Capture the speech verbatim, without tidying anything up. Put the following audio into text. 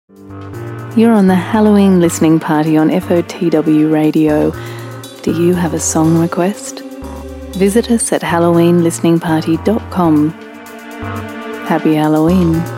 You're on the Halloween listening party on F O T W Radio. Do you have a song request? Visit us at halloween listening party dot com. Happy Halloween.